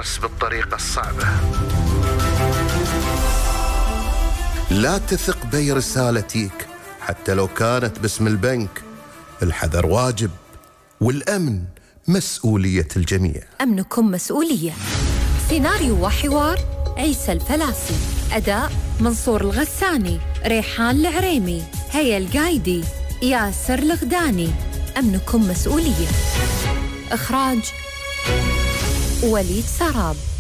الدرس بالطريقة الصعبة. لا تثق بأي رسالة تيك حتى لو كانت باسم البنك. الحذر واجب، والأمن مسؤولية الجميع. أمنكم مسؤولية. سيناريو وحوار عيسى الفلاسي. أداء منصور الغساني، ريحان العريمي، هيا القايدي، ياسر الغداني. أمنكم مسؤولية. إخراج وليد سراب.